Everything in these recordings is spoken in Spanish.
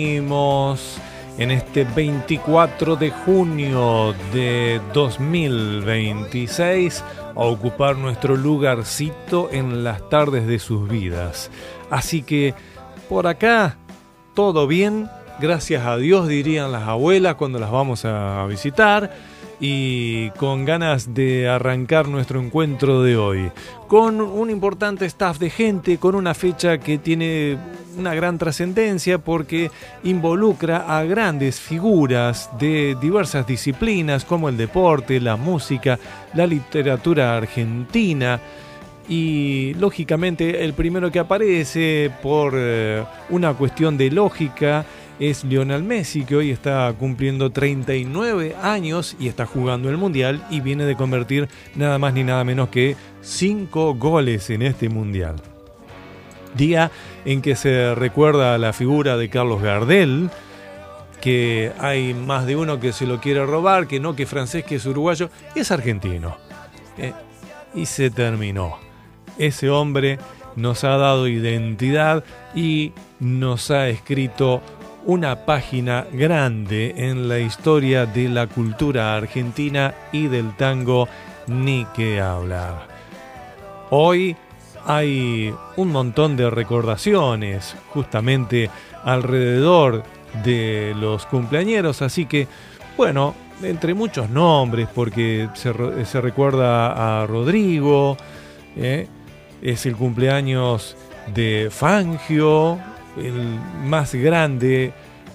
Seguimos en este 24 de junio de 2026 a ocupar nuestro lugarcito en las tardes de sus vidas. Así que por acá todo bien, gracias a Dios, dirían las abuelas cuando las vamos a visitar, y con ganas de arrancar nuestro encuentro de hoy, con un importante staff de gente, con una fecha que tiene una gran trascendencia porque involucra a grandes figuras de diversas disciplinas como el deporte, la música, la literatura argentina. Y lógicamente el primero que aparece por una cuestión de lógica es Lionel Messi, que hoy está cumpliendo 39 años y está jugando el Mundial y viene de convertir nada más ni nada menos que 5 goles en este Mundial. Día en que se recuerda a la figura de Carlos Gardel, que hay más de uno que se lo quiere robar, que no, que francés, que es uruguayo, es argentino. Y se terminó. Ese hombre nos ha dado identidad y nos ha escrito una página grande en la historia de la cultura argentina y del tango, ni que hablar. Hoy hay un montón de recordaciones justamente alrededor de los cumpleañeros, así que, bueno, entre muchos nombres, porque se recuerda a Rodrigo, es el cumpleaños de Fangio, el más grande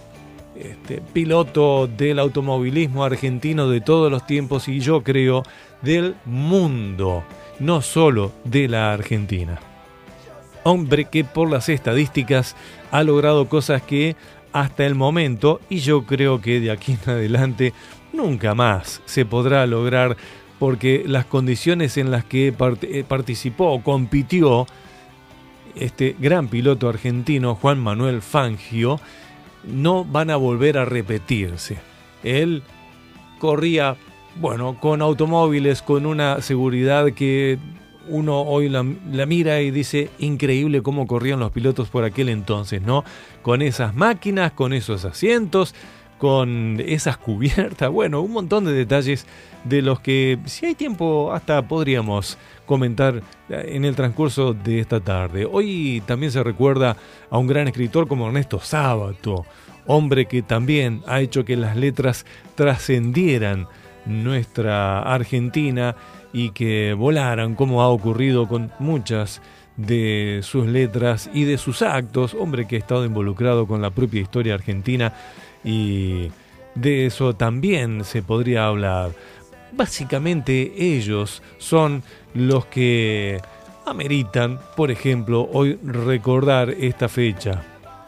piloto del automovilismo argentino de todos los tiempos y yo creo del mundo, no solo de la Argentina. Hombre que por las estadísticas ha logrado cosas que hasta el momento, y yo creo que de aquí en adelante nunca más se podrá lograr, porque las condiciones en las que participó, compitió este gran piloto argentino, Juan Manuel Fangio, no van a volver a repetirse. Él corría, bueno, con automóviles, con una seguridad que uno hoy la mira y dice, increíble cómo corrían los pilotos por aquel entonces, ¿no? Con esas máquinas, con esos asientos, con esas cubiertas, bueno, un montón de detalles de los que, si hay tiempo, hasta podríamos comentar en el transcurso de esta tarde. Hoy también se recuerda a un gran escritor como Ernesto Sábato, hombre que también ha hecho que las letras trascendieran nuestra Argentina y que volaran, como ha ocurrido con muchas de sus letras y de sus actos, hombre que ha estado involucrado con la propia historia argentina, y de eso también se podría hablar. Básicamente ellos son los que ameritan, por ejemplo, hoy recordar esta fecha.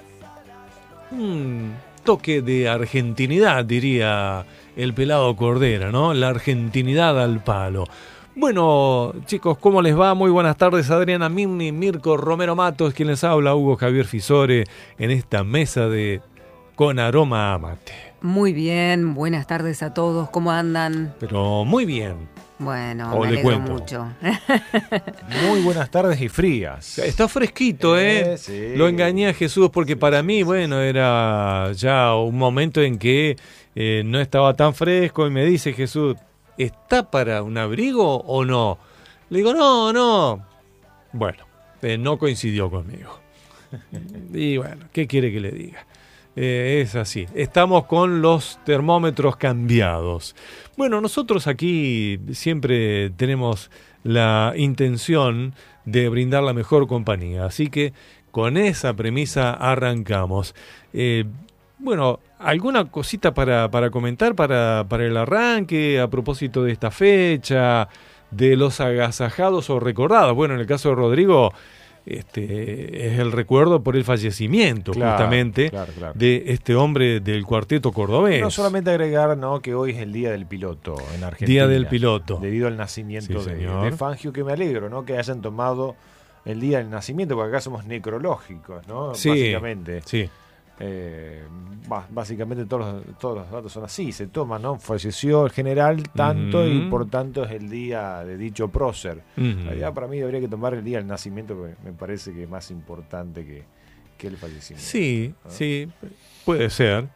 Un toque de argentinidad, diría el pelado Cordera, ¿no? La argentinidad al palo. Bueno, chicos, ¿cómo les va? Muy buenas tardes. Adriana Mimni, Mirko Romero Matos, quien les habla, Hugo Javier Fisore, en esta mesa de Con Aroma a Mate. Muy bien, buenas tardes a todos, ¿cómo andan? Pero muy bien. Bueno, me alegro mucho. Muy buenas tardes y frías. Está fresquito, Sí. Lo engañé a Jesús porque para mí, bueno, era ya un momento en que no estaba tan fresco y me dice Jesús, ¿está para un abrigo o no? Le digo, no. Bueno, no coincidió conmigo. Y bueno, ¿qué quiere que le diga? Es así, estamos con los termómetros cambiados. Bueno, nosotros aquí siempre tenemos la intención de brindar la mejor compañía, así que con esa premisa arrancamos. Bueno, ¿alguna cosita para comentar para el arranque a propósito de esta fecha, de los agasajados o recordados? Bueno, en el caso de Rodrigo, es el recuerdo por el fallecimiento, justamente, claro. De este hombre del cuarteto cordobés. No solamente agregar, ¿no?, que hoy es el Día del Piloto en Argentina. Día del Piloto. Debido al nacimiento sí, de Fangio, que me alegro, ¿no?, que hayan tomado el Día del Nacimiento, porque acá somos necrológicos, ¿no? Sí, básicamente. Sí. Básicamente todos los datos son así, se toman, ¿no? Falleció el general tanto y por tanto es el día de dicho prócer. En realidad para mí debería que tomar el día del nacimiento, porque me parece que es más importante que el fallecimiento. Sí, sí, puede ser.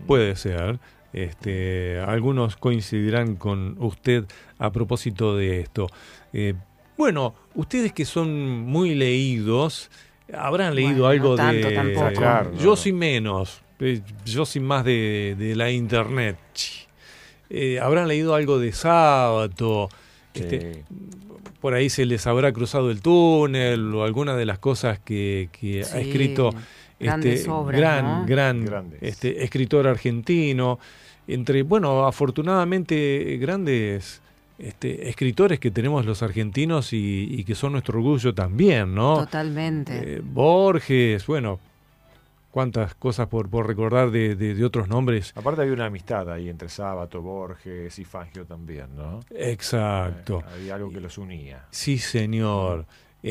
Algunos coincidirán con usted a propósito de esto. Bueno, ustedes que son muy leídos, habrán leído algo no tanto, de... tampoco. Claro, Yo soy menos, yo soy más de la internet. Habrán leído algo de Sábato, Sí. por ahí se les habrá cruzado el túnel o alguna de las cosas que ha escrito grandes obras, Grandes. Escritor argentino, afortunadamente grandes escritores que tenemos los argentinos y que son nuestro orgullo también, ¿no? Totalmente. Borges, cuántas cosas por recordar de otros nombres. Aparte había una amistad ahí entre Sábato, Borges y Fangio también, ¿no? Exacto. Había algo que los unía. Sí, señor.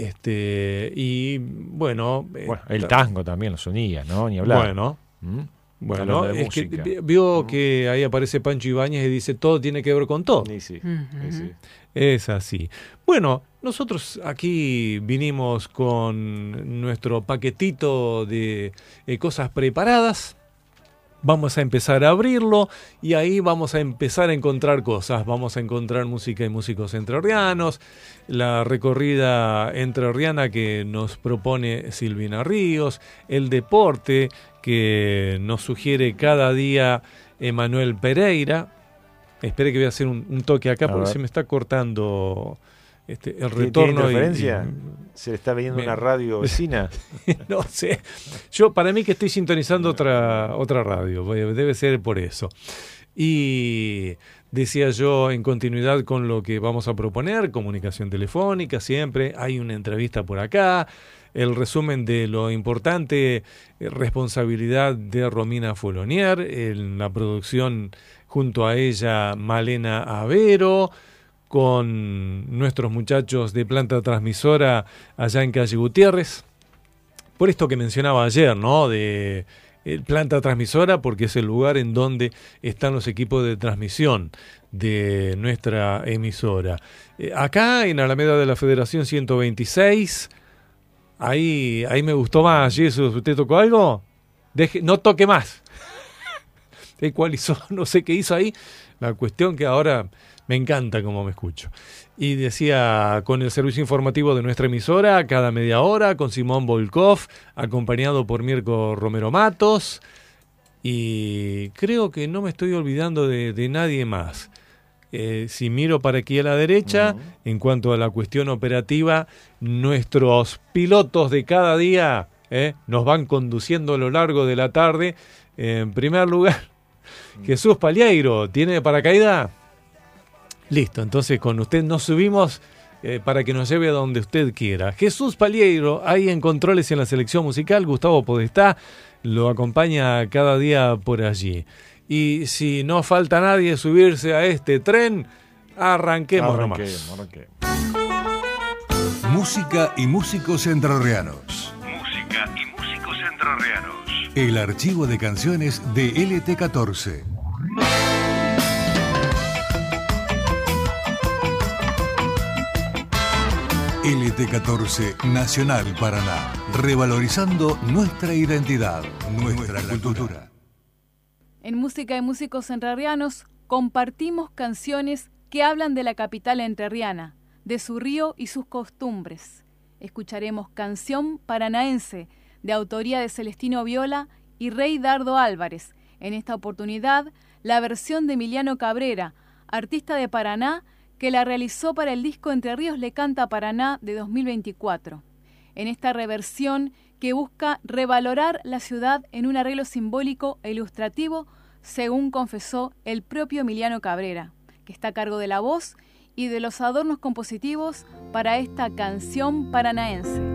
El tango también los unía, ¿no? Ni hablar. Hablando de es música. que vio que ahí aparece Pancho Ibáñez y dice todo tiene que ver con todo. Sí. Es así. Bueno, nosotros aquí vinimos con nuestro paquetito de cosas preparadas. Vamos a empezar a abrirlo y ahí vamos a empezar a encontrar cosas. Vamos a encontrar música y músicos entrerrianos, la recorrida entrerriana que nos propone Silvina Ríos, el deporte que nos sugiere cada día Emanuel Pereira. Espere que voy a hacer un toque acá porque se me está cortando el retorno. ¿Tiene interferencia? ¿Se le está viendo una radio vecina? No sé. Para mí que estoy sintonizando otra radio. Debe ser por eso. Y decía yo, en continuidad con lo que vamos a proponer, comunicación telefónica siempre. Hay una entrevista por acá. El resumen de lo importante, responsabilidad de Romina Foulonier, en la producción junto a ella Malena Avero, con nuestros muchachos de planta transmisora allá en Calle Gutiérrez. Por esto que mencionaba ayer, ¿no? De planta transmisora, porque es el lugar en donde están los equipos de transmisión de nuestra emisora. Acá en Alameda de la Federación 126, ahí me gustó más. Jesús, ¿usted tocó algo? No toque más. Ecualizó, no sé qué hizo ahí. La cuestión que ahora me encanta cómo me escucho. Y decía, con el servicio informativo de nuestra emisora, cada media hora, con Simón Volkov, acompañado por Mirko Romero Matos. Y creo que no me estoy olvidando de nadie más. Si miro para aquí a la derecha, en cuanto a la cuestión operativa, nuestros pilotos de cada día nos van conduciendo a lo largo de la tarde. En primer lugar, Jesús Palieiro, ¿tiene paracaídas? Listo, entonces con usted nos subimos para que nos lleve a donde usted quiera. Jesús Palieiro, ahí en controles en la selección musical. Gustavo Podestá lo acompaña cada día por allí. Y si no falta nadie subirse a este tren, arranquemos nomás. Música y músicos entrerrianos. El archivo de canciones de LT14. LT14 Nacional Paraná. Revalorizando nuestra identidad, nuestra cultura. En Música y Músicos Entrerrianos compartimos canciones que hablan de la capital entrerriana, de su río y sus costumbres. Escucharemos Canción Paranaense, de autoría de Celestino Viola y Rey Dardo Álvarez. En esta oportunidad, la versión de Emiliano Cabrera, artista de Paraná, que la realizó para el disco Entre Ríos le canta Paraná de 2024. En esta reversión que busca revalorar la ciudad en un arreglo simbólico e ilustrativo, según confesó el propio Emiliano Cabrera, que está a cargo de la voz y de los adornos compositivos para esta canción paranaense.